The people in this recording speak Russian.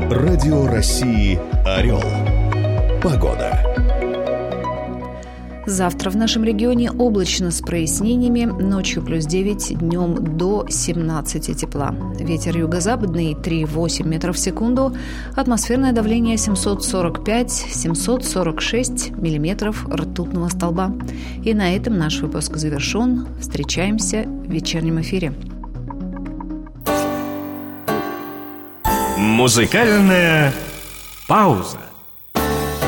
Радио России «Орел». Погода. Завтра в нашем регионе облачно с прояснениями, ночью плюс 9, днем до 17 тепла. Ветер юго-западный 3,8 метров в секунду, атмосферное давление 745-746 миллиметров ртутного столба. И на этом наш выпуск завершен. Встречаемся в вечернем эфире. Музыкальная пауза.